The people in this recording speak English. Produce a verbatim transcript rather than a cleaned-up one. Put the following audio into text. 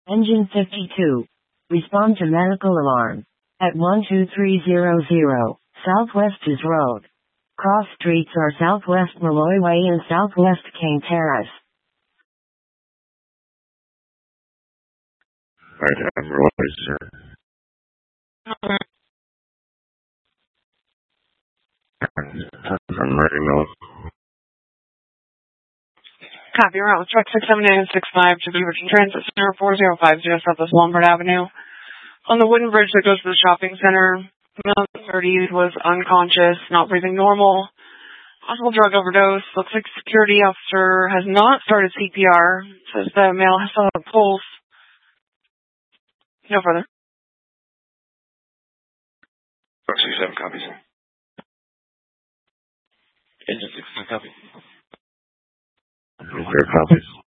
Engine fifty-two. Respond to medical alarm. At one two three zero zero, Southwest is Road. Cross streets are Southwest Malloy Way and Southwest King Terrace. Right, I'm Roy, sir. I'm ready now. Copy, you're out with truck six seven nine six five to the Virgin Transit Center four zero five zero Southwest Lombard Avenue. On the wooden bridge that goes to the shopping center, male thirties was unconscious, not breathing normal. Possible drug overdose. Looks like security officer has not started C P R. Says the male has still had a pulse. No further. Truck six seven copies. Engine six copy. Okay, copies.